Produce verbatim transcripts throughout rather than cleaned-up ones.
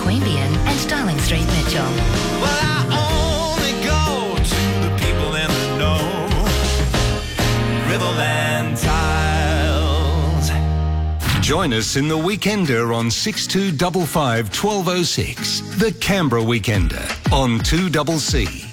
Queanbeyan and Darling Street, Mitchell. Well, I only go to the people in the know. Riverland Tiles. Join us in the Weekender on six two five five, one two oh six. The Canberra Weekender on two C C.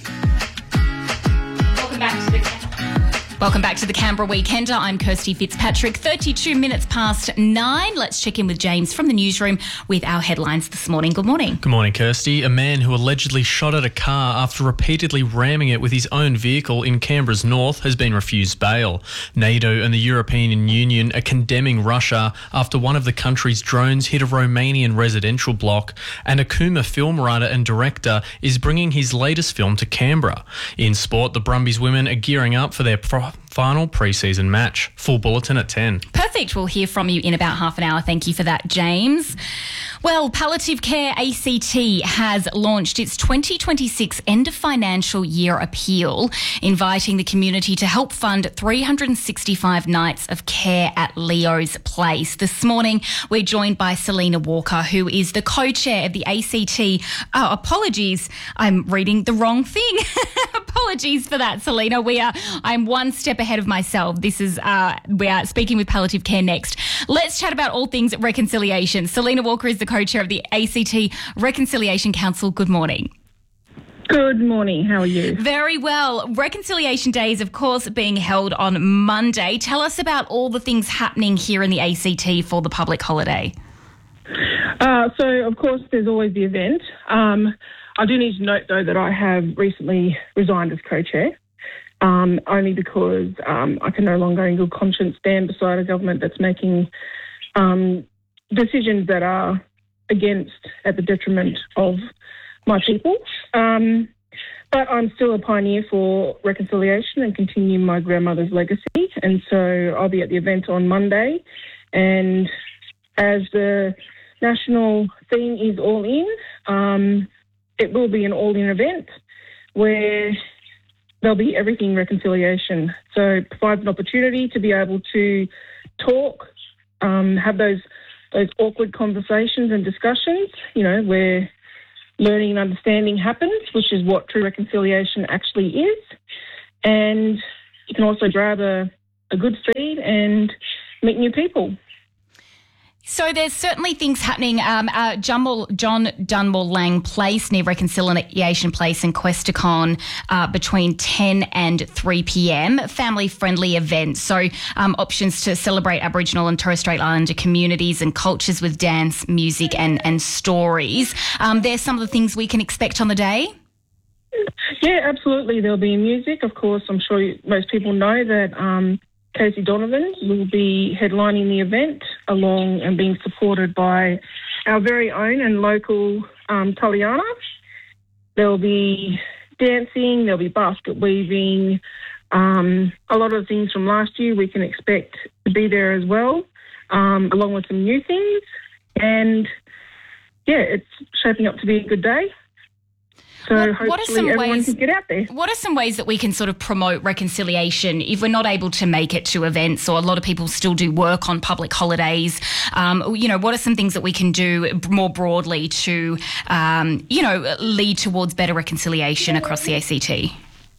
Welcome back to the Welcome back to the Canberra Weekender. I'm Kirsty Fitzpatrick. thirty-two minutes past nine. Let's check in with James from the newsroom with our headlines this morning. Good morning. Good morning, Kirsty. A man who allegedly shot at a car after repeatedly ramming it with his own vehicle in Canberra's north has been refused bail. NATO and the European Union are condemning Russia after one of the country's drones hit a Romanian residential block, and a Cooma film writer and director is bringing his latest film to Canberra. In sport, the Brumbies women are gearing up for their pro- final pre-season match. Full bulletin at ten. Perfect. We'll hear from you in about half an hour. Thank you for that, James. Well, Palliative Care A C T has launched its twenty twenty-six end of financial year appeal, inviting the community to help fund three hundred sixty-five nights of care at Leo's Place. This morning, we're joined by Selena Walker, who is the co-chair of the A C T. Oh, apologies, I'm reading the wrong thing. Apologies for that, Selena. We are. I'm one step ahead of myself. This is. Uh, we are speaking with Palliative Care next. Let's chat about all things reconciliation. Selena Walker is the co-chair of the A C T Reconciliation Council. Good morning. Good morning. How are you? Very well. Reconciliation Day is, of course, being held on Monday. Tell us about all the things happening here in the A C T for the public holiday. Uh, so, of course, there's always the event. Um, I do need to note, though, that I have recently resigned as co-chair, um, only because um, I can no longer in good conscience stand beside a government that's making um, decisions that are against, at the detriment of my people. Um, but I'm still a pioneer for reconciliation and continue my grandmother's legacy. And so I'll be at the event on Monday. And as the national theme is all in, um, it will be an all-in event where there'll be everything reconciliation. So it provides an opportunity to be able to talk, um, have those those awkward conversations and discussions, you know, where learning and understanding happens, which is what true reconciliation actually is. And you can also grab a, a good feed and meet new people. So there's certainly things happening. Um, uh, Jumble, John Dunmore Lang Place near Reconciliation Place in Questacon uh, between ten and three p.m. Family-friendly event. So um, options to celebrate Aboriginal and Torres Strait Islander communities and cultures with dance, music and, and stories. Um, there's some of the things we can expect on the day. Yeah, absolutely. There'll be music. Of course, I'm sure you, most people know that um, Casey Donovan will be headlining the event along and being supported by our very own and local um, Taliana. There'll be dancing, there'll be basket weaving, um, a lot of things from last year we can expect to be there as well, um, along with some new things. And, yeah, it's shaping up to be a good day. So what, hopefully what are some everyone ways, can get out there. What are some ways that we can sort of promote reconciliation if we're not able to make it to events, or a lot of people still do work on public holidays? Um, you know, what are some things that we can do more broadly to, um, you know, lead towards better reconciliation across the A C T?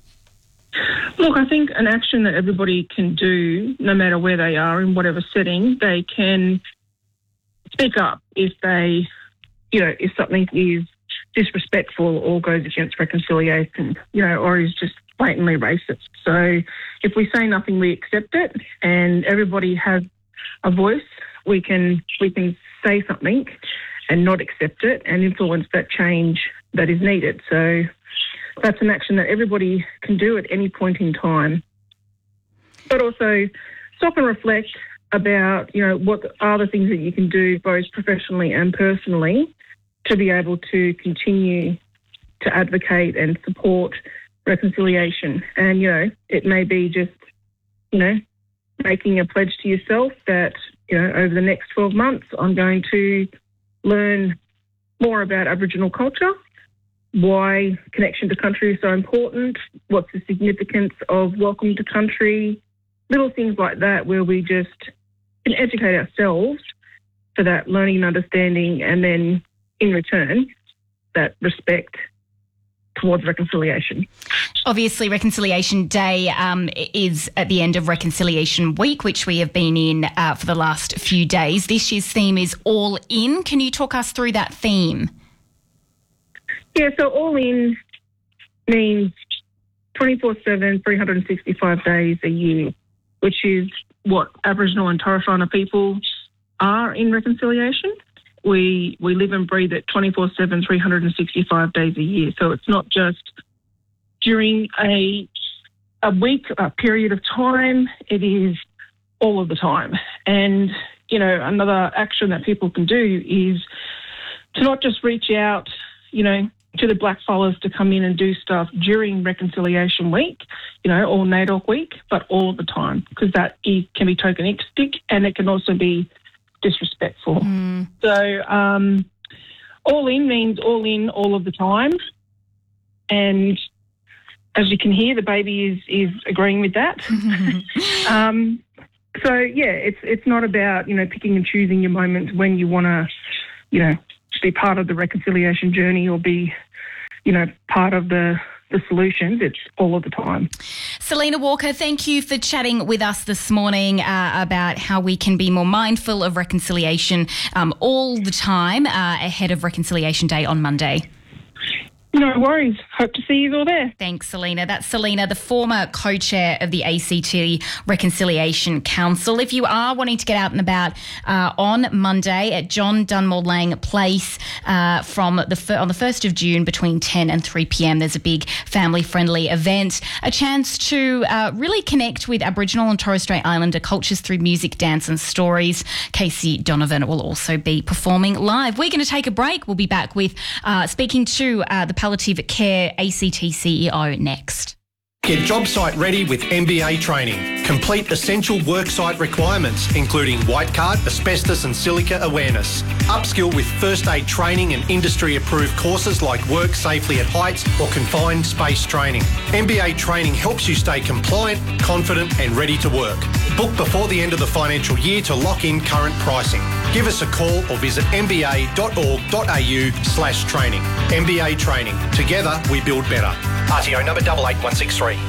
Look, I think an action that everybody can do, no matter where they are, in whatever setting, they can speak up if they, you know, if something is disrespectful or goes against reconciliation, you know, or is just blatantly racist. So if we say nothing, we accept it, and everybody has a voice, we can we can say something and not accept it and influence that change that is needed. So that's an action that everybody can do at any point in time. But also stop and reflect about, you know, what are the things that you can do both professionally and personally to be able to continue to advocate and support reconciliation. And, you know, it may be just, you know, making a pledge to yourself that, you know, over the next twelve months, I'm going to learn more about Aboriginal culture, why connection to country is so important, what's the significance of welcome to country, little things like that where we just can educate ourselves for that learning and understanding, and then in return that respect towards reconciliation. Obviously, Reconciliation Day um, is at the end of Reconciliation Week, which we have been in uh, for the last few days. This year's theme is All In. Can you talk us through that theme? Yeah, so All In means twenty-four seven, three hundred sixty-five days a year, which is what Aboriginal and Torres Strait Islander people are in reconciliation. We we live and breathe it twenty-four seven, three hundred sixty-five days a year. So it's not just during a a week, a period of time. It is all of the time. And, you know, another action that people can do is to not just reach out, you know, to the blackfellas to come in and do stuff during Reconciliation Week, you know, or NAIDOC Week, but all of the time, because that is, can be tokenistic and it can also be disrespectful. Mm. So um, all in means all in all of the time. And as you can hear, the baby is, is agreeing with that. um, so, yeah, it's it's not about, you know, picking and choosing your moments when you want to, you know, be part of the reconciliation journey or be, you know, part of the the solutions. It's all of the time. Selena Walker, thank you for chatting with us this morning uh, about how we can be more mindful of reconciliation um, all the time uh, ahead of Reconciliation Day on Monday. No worries. Hope to see you all there. Thanks, Selena. That's Selena, the former co-chair of the A C T Reconciliation Council. If you are wanting to get out and about uh, on Monday at John Dunmore Lang Place uh, from the fir- on the first of June between ten and three p.m, there's a big family-friendly event, a chance to uh, really connect with Aboriginal and Torres Strait Islander cultures through music, dance and stories. Casey Donovan will also be performing live. We're going to take a break. We'll be back with uh, speaking to uh, the Palliative Care A C T C E O next. Get job site ready with M B A training. Complete essential worksite requirements, including white card, asbestos and silica awareness. Upskill with first aid training and industry-approved courses like work safely at heights or confined space training. M B A training helps you stay compliant, confident and ready to work. Book before the end of the financial year to lock in current pricing. Give us a call or visit m b a dot org dot a u slash training. M B A training. Together we build better. R T O number eight eight one six three.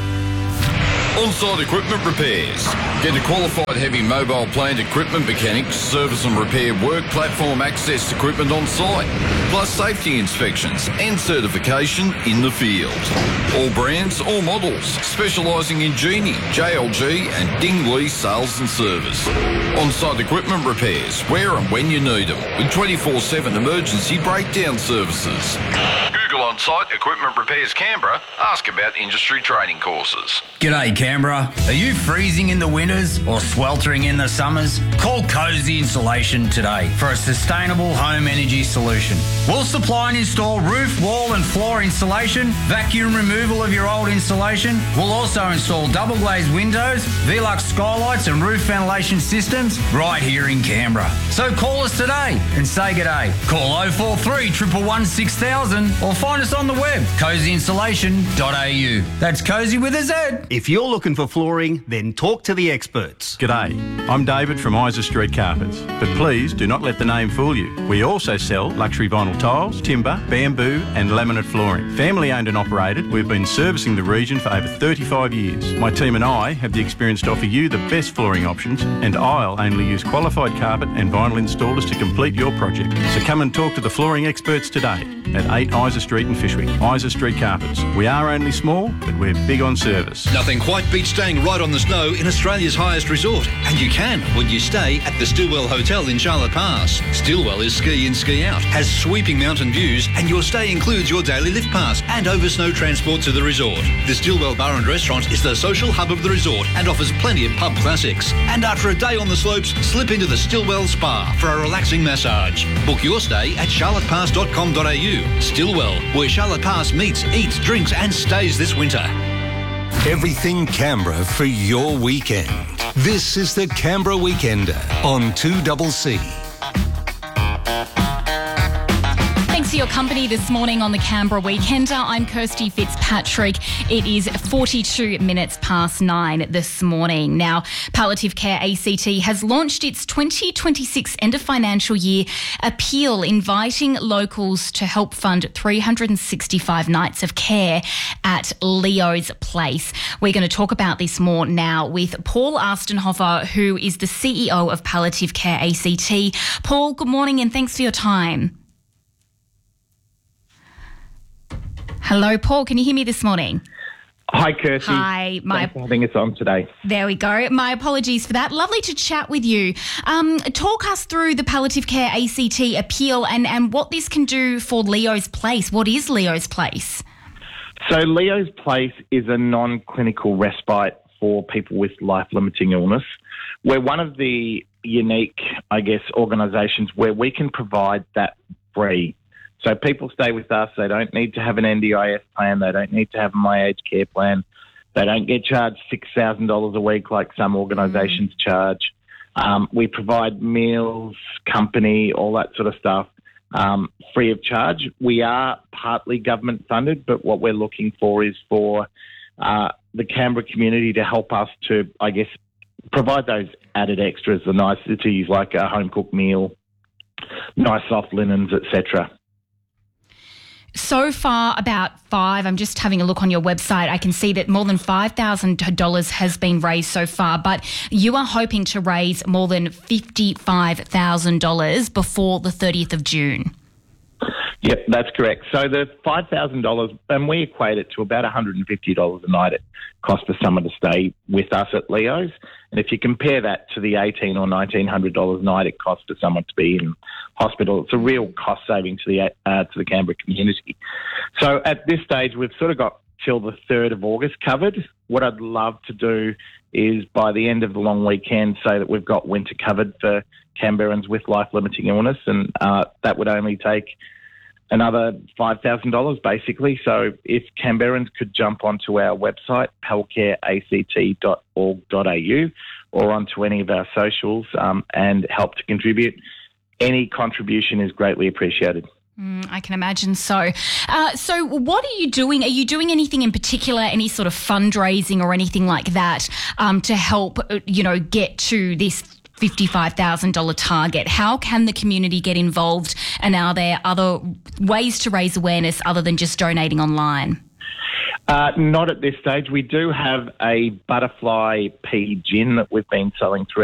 On-site equipment repairs. Get a qualified heavy mobile plant equipment mechanic to service and repair work platform access equipment on site, plus safety inspections and certification in the field. All brands, all models, specialising in Genie, J L G and Dingley sales and service. On-site equipment repairs, where and when you need them, with twenty-four seven emergency breakdown services. Google On-Site Equipment Repairs Canberra. Ask about industry training courses. G'day Canberra. Are you freezing in the winters or sweltering in the summers? Call Cozy Insulation today for a sustainable home energy solution. We'll supply and install roof, wall and floor insulation, vacuum removal of your old insulation. We'll also install double glazed windows, Velux skylights and roof ventilation systems right here in Canberra. So call us today and say g'day. Call oh four three, one one one, six thousand or find us on the web, cozy insulation dot a u. That's Cozy with a Z. If you're looking for flooring, then talk to the experts. G'day, I'm David from Isa Street Carpets, but please do not let the name fool you. We also sell luxury vinyl tiles, timber, bamboo and laminate flooring. Family owned and operated, we've been servicing the region for over thirty-five years. My team and I have the experience to offer you the best flooring options, and I'll only use qualified carpet and vinyl installers to complete your project. So come and talk to the flooring experts today at eight Isa Street in Fishwick. Isa Street Carpets. We are only small, but we're big on service. Nothing quite beats staying right on the snow in Australia's highest resort. And you can when you stay at the Stillwell Hotel in Charlotte Pass. Stillwell is ski in, ski out, has sweeping mountain views, and your stay includes your daily lift pass and over snow transport to the resort. The Stillwell Bar and Restaurant is the social hub of the resort and offers plenty of pub classics. And after a day on the slopes, slip into the Stillwell Spa for a relaxing massage. Book your stay at charlotte pass dot com dot a u. Stillwell, where Charlotte Pass meets, eats, drinks and stays this winter. Everything Canberra for your weekend. This is the Canberra Weekender on two C C. Thanks for your your company this morning on the Canberra Weekender. I'm Kirsty Fitzpatrick. It is forty-two minutes past nine this morning. Now, Palliative Care A C T has launched its twenty twenty-six end of financial year appeal, inviting locals to help fund three hundred sixty-five nights of care at Leo's Place. We're going to talk about this more now with Paul Arstenhofer, who is the C E O of Palliative Care A C T. Paul, good morning and thanks for your time. Hello, Paul. Can you hear me this morning? Hi, Kirsty. Hi. My, Thanks for having us on today. There we go. My apologies for that. Lovely to chat with you. Um, talk us through the Palliative Care A C T appeal and, and what this can do for Leo's Place. What is Leo's Place? So Leo's Place is a non-clinical respite for people with life-limiting illness. We're one of the unique, I guess, organisations where we can provide that free. So people stay with us. They don't need to have an N D I S plan. They don't need to have a My Aged Care plan. They don't get charged six thousand dollars a week like some organisations mm. charge. Um, we provide meals, company, all that sort of stuff, um, free of charge. We are partly government funded, but what we're looking for is for uh, the Canberra community to help us to, I guess, provide those added extras, the niceties like a home-cooked meal, nice soft linens, et cetera. So far, about five, I'm just having a look on your website. I can see that more than five thousand dollars has been raised so far, but you are hoping to raise more than fifty-five thousand dollars before the thirtieth of June. Yep, that's correct. So the five thousand dollars, and we equate it to about one hundred fifty dollars a night it costs for someone to stay with us at Leo's. And if you compare that to the eighteen hundred dollars or nineteen hundred dollars a night it costs for someone to be in hospital, it's a real cost saving to the uh, to the Canberra community. So at this stage, we've sort of got till the third of August covered. What I'd love to do is by the end of the long weekend say that we've got winter covered for Canberrans with life-limiting illness, and uh, that would only take another five thousand dollars basically. So if Canberrans could jump onto our website, palcare a c t dot org dot a u, or onto any of our socials um, and help to contribute, any contribution is greatly appreciated. Mm, I can imagine so. Uh, so what are you doing? Are you doing anything in particular, any sort of fundraising or anything like that um, to help, you know, get to this fifty-five thousand dollars target? How can the community get involved, and are there other ways to raise awareness other than just donating online? Uh, not at this stage. We do have a butterfly pea gin that we've been selling through